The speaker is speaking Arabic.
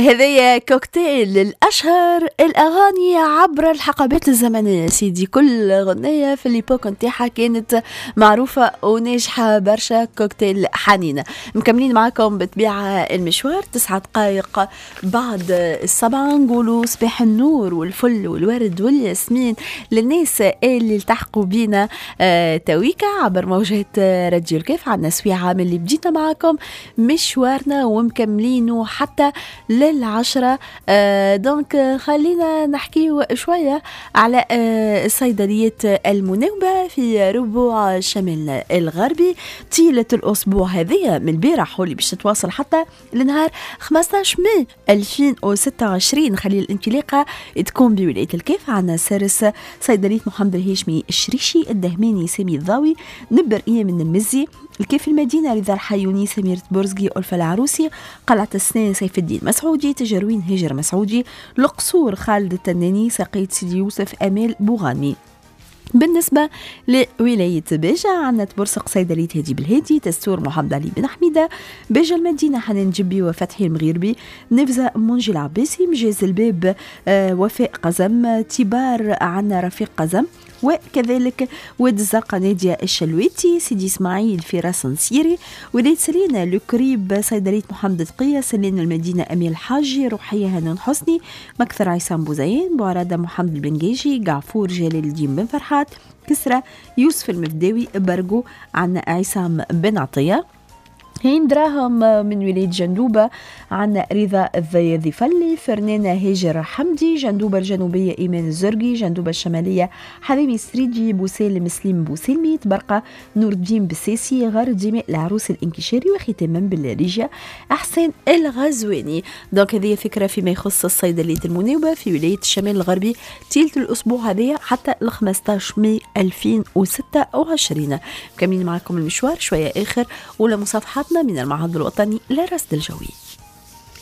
هذايا كوكتيل الأشهر الأغاني عبر الحقبات الزمنية سيدي. كل غنية في الإيبوك نتاعها كانت معروفة وناجحة برشا. كوكتيل حنينة مكملين معكم بطبيعة المشوار 9 دقائق بعد 7. نقولوا صباح النور والفل والورد والياسمين للناس اللي التحقوا بينا تويكا عبر موجات راديو الكيف. عنا سويعة من اللي بدينا معكم مشوارنا ومكملينه حتى للعشرة. دونك خلينا نحكي شوية على صيدلية المناوبة في ربوع الشمال الغربي طيلة الأسبوع هذه من البارح واللي باش تتواصل حتى لنهار 15 ماي 2026. خلي الانطلاقة تكون بولاية الكيف. عنا سارس صيدلية محمد الهاشمي الشريشي الدهماني سامي الضاوي نبر من المزي الكيف المدينة رضا الحيوني سمير بورزقي ألفة العروسي قلعة السنان سيف الدين مسعودي تجروين هجر مسعودي القصور خالد التناني سقيت سيدي يوسف أمال بوغاني. بالنسبة لولاية بيجا عندنا تبرسق صيدلية هادي بالهادي تستور محمد علي بن حميدة بيجا المدينة حنان جبي وفتحي المغيربي نفزة منجي العباسي مجاز الباب وفاء قزم تبار عنا رفيق قزم وكذلك واد الزرقاء نادية الشلويتي سيدي اسماعيل فراس نصيري ولاية سلينا لكريب صيدلية محمد دقية سلينا المدينة أمير الحاجي روحية هنون حسني مكثر عيسام بوزين بوعرادة محمد البنجيجي قعفور جلال الدين بن فرحات كسرة يوسف المفداوي برقو عنا عيسام بن عطية. هين دراهم من ولاية جندوبة عنا رضا الضياذي فلي فرنانة هاجر حمدي جندوبة الجنوبية إيمان الزرقي جندوبة الشمالية حبيبي سريجي بوسالم مسلم بوسلمي تبرقة نور الدين بساسي غار دماء العروس الانكشاري وختاما بالريجيا أحسن الغزواني. دونك هذه فكرة فيما يخص الصيدلية المناوبة في ولاية الشمال الغربي تيلة الأسبوع هذه حتى 15 ماي 2026. مكملين معكم المشوار شوية آخر ولا مصافحات من المعهد الوطني للرصد الجوي.